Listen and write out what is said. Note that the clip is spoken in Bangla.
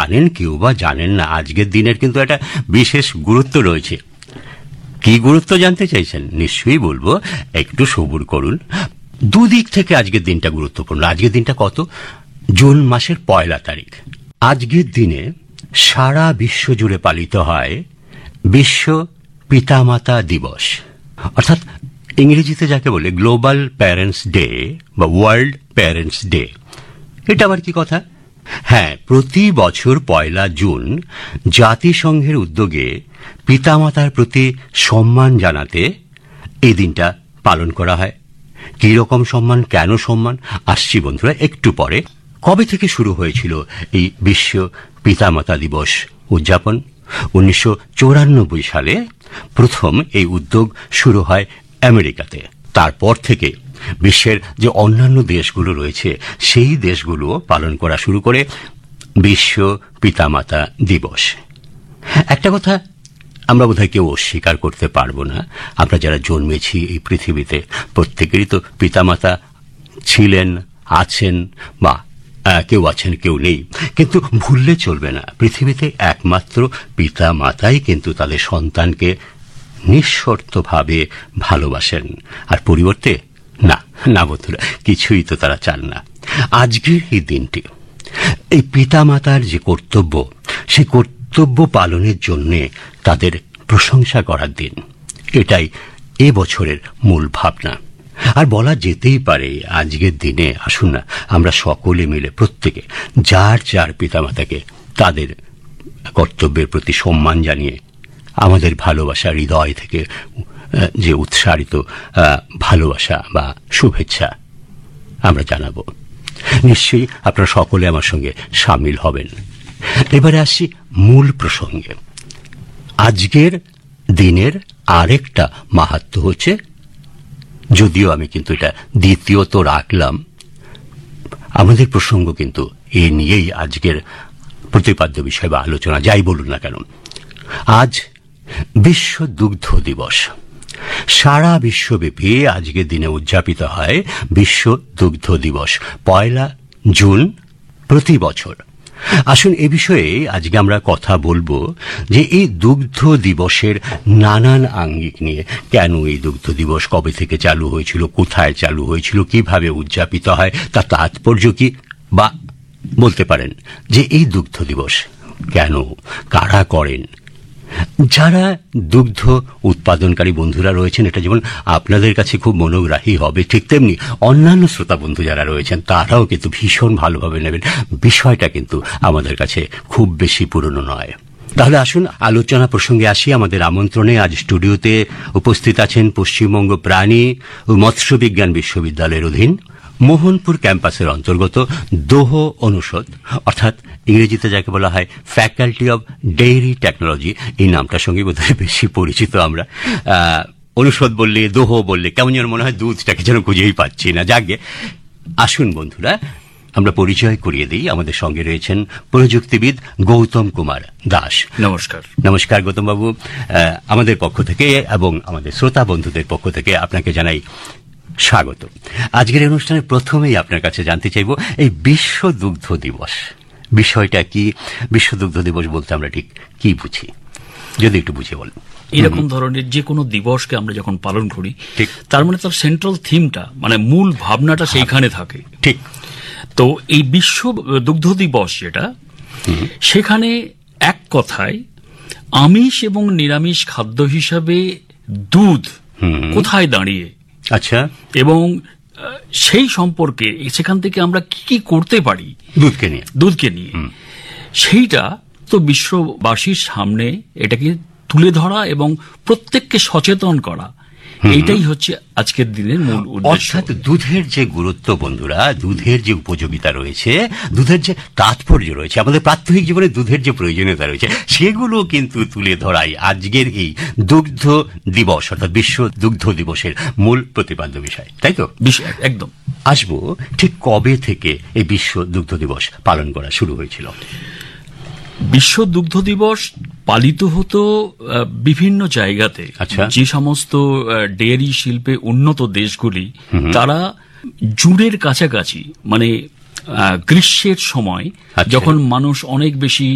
জানেন, কেউ বা জানেন না, আজকের দিনের কিন্তু একটা বিশেষ গুরুত্ব রয়েছে। কি গুরুত্ব জানতে চাইছেন? নিশ্চয়ই বলবো, একটু সবুর করুন। দুদিক থেকে আজকের দিনটা গুরুত্বপূর্ণ। আজকের দিনটা কত? জুন মাসের 1 তারিখ। আজকের দিনে সারা বিশ্ব জুড়ে পালিত হয় বিশ্ব পিতামাতা দিবস, অর্থাৎ ইংরেজিতে যাকে বলে গ্লোবাল প্যারেন্টস ডে বা ওয়ার্ল্ড প্যারেন্টস ডে। এটা আবার কি কথা? হ্যাঁ, প্রতি বছর 1 জুন জাতিসংঘের উদ্যোগে পিতামাতার প্রতি সম্মান জানাতে এই দিনটা পালন করা হয়। কি রকম সম্মান, কেন সম্মান, আসছি বন্ধুরা একটু পরে। কবে থেকে শুরু হয়েছিল এই বিশ্ব পিতামাতা দিবস উদযাপন? 1994 সালে প্রথম এই উদ্যোগ শুরু হয় আমেরিকাতে। তারপর থেকে বিশ্বের যে অন্যান্য দেশগুলো রয়েছে সেই দেশগুলো পালন করা শুরু করে বিশ্ব পিতামাতা দিবস। একটা কথা আমরা বোধহয় কেউ অস্বীকার করতে পারবো না, আমরা যারা জন্মেছি এই পৃথিবীতে প্রত্যেকেরই তো পিতামাতা ছিলেন, আছেন, বা কেউ আছেন কেউ নেই। কিন্তু ভুললে চলবে না, পৃথিবীতে একমাত্র পিতা মাতাই কিন্তু তাদের সন্তানকে নিঃশর্তভাবে ভালোবাসেন, আর পরিবর্তে না না বন্ধুরা, কিছুই তো তারা চান না। আজকের এই দিনটি এই পিতামাতার যে কর্তব্য, সেই কর্তব্য পালনের জন্য তাদের প্রশংসা করার দিন। এটাই এ বছরের মূল ভাবনা। আর বলা যেতেই পারে আজকের দিনে আসুন না আমরা সকলে মিলে প্রত্যেকে যার যার পিতামাতাকে তাদের কর্তব্যের প্রতি সম্মান জানিয়ে আমাদের ভালোবাসা, হৃদয় থেকে যে উৎসারিত ভালোবাসা বা শুভেচ্ছা আমরা জানাবো। নিশ্চয়ই আপনারা সকলে আমার সঙ্গে সামিল হবেন। এবারে আসছি মূল প্রসঙ্গে। আজকের দিনের আরেকটা মাহাত্ম্য হচ্ছে, যদিও আমি কিন্তু এটা দ্বিতীয়ত রাখলাম, আমাদের প্রসঙ্গ কিন্তু এ নিয়েই আজকের প্রতিপাদ্য বিষয় বা আলোচনা, যাই বলুন না কেন। আজ বিশ্ব দুগ্ধ দিবস। সারা বিশ্বব্যাপী আজকের দিনে উদযাপিত হয় বিশ্ব দুগ্ধ দিবস 1 জুন প্রতি বছর। আসুন এ বিষয়ে আজকে আমরা কথা বলবো যে এই দুগ্ধ দিবসের নানান আঙ্গিক নিয়ে। কেন এই দুগ্ধ দিবস, কবে থেকে চালু হয়েছিল, কোথায় চালু হয়েছিল, কিভাবে উদযাপিত হয়, তার তাৎপর্য কি, বা বলতে পারেন যে এই দুগ্ধ দিবস কেন, কারা করেন। যারা দুগ্ধ উৎপাদনকারী বন্ধুরা রয়েছেন, এটা যেমন আপনাদের কাছে খুব মনোগ্রাহী হবে, ঠিক তেমনি অন্যান্য শ্রোতা বন্ধু যারা রয়েছেন তারাও কিন্তু ভীষণ ভালোভাবে নেবেন। বিষয়টা কিন্তু আমাদের কাছে খুব বেশি পুরনো নয়। তাহলে আসুন আলোচনা প্রসঙ্গে আসি। আমাদের আমন্ত্রণে আজ স্টুডিওতে উপস্থিত আছেন পশ্চিমবঙ্গ প্রাণী ও মৎস্য বিজ্ঞান বিশ্ববিদ্যালয়ের অধীন মোহনপুর ক্যাম্পাসের অন্তর্গত দোহ অনুষদ, অর্থাৎ ইংরেজিতে যাকে বলা হয় ফ্যাকাল্টি অব ডেইরি টেকনোলজি, এই নামটার সঙ্গে বোধহয় বেশি পরিচিত আমরা। অনুষদ বললে, দোহ বললে কেমন যেন মনে হয় দুধটাকে যেন খুঁজেই পাচ্ছি না। যাকে আসুন বন্ধুরা আমরা পরিচয় করিয়ে দিই। আমাদের সঙ্গে রয়েছেন প্রযুক্তিবিদ গৌতম কুমার দাস। নমস্কার। নমস্কার গৌতম বাবু। আমাদের পক্ষ থেকে এবং আমাদের শ্রোতা বন্ধুদের পক্ষ থেকে আপনাকে জানাই স্বাগত। আজকের অনুষ্ঠানে প্রথমেই আপনার কাছে জানতে চাইব এই বিশ্ব দুগ্ধ দিবস বিষয়টা কি। বিশ্ব দুগ্ধ দিবস বলতে আমরা ঠিক কি বুঝি, যদি একটু বুঝিয়ে বলেন। এরকম ধরনের যে কোনো দিবসকে আমরা যখন পালন করি, তার মানে তার সেন্ট্রাল থিমটা, মানে মূল ভাবনাটা সেইখানে থাকে। ঠিক। তো এই বিশ্ব দুগ্ধ দিবস যেটা, সেখানে এক কথায় আমিষ এবং নিরামিষ খাদ্য হিসাবে দুধ কোথায় দাঁড়িয়ে, আচ্ছা, এবং সেই সম্পর্কে সেখান থেকে আমরা কি কি করতে পারি দুধকে নিয়ে সেইটা তো বিশ্ববাসীর সামনে এটাকে তুলে ধরা এবং প্রত্যেককে সচেতন করা, এইটাই হচ্ছে আজকের দিনের মূল উদ্দেশ্য। অর্থাৎ দুধের যে গুরুত্ব বন্ধুরা, দুধের যে উপযোগিতা রয়েছে, দুধের যে তাৎপর্য রয়েছে, আমাদের প্রাত্যহিক জীবনে দুধের যে প্রয়োজনীয়তা রয়েছে, সেগুলো কিন্তু তুলে ধরাই আজকের এই দুগ্ধ দিবস অর্থাৎ বিশ্ব দুগ্ধ দিবসের মূল প্রতিপাদ্য বিষয়, তাই তো? একদম। আসবো ঠিক কবে থেকে এই বিশ্ব দুগ্ধ দিবস পালন করা শুরু হয়েছিল? বিশ্ব দুগ্ধ দিবস পালিত হতো বিভিন্ন জায়গাতে। যে সমস্ত ডেয়ারি শিল্পে উন্নত দেশগুলি, তারা জুনের কাছাকাছি, মানে গ্রীষ্মের সময়, যখন মানুষ অনেক বেশি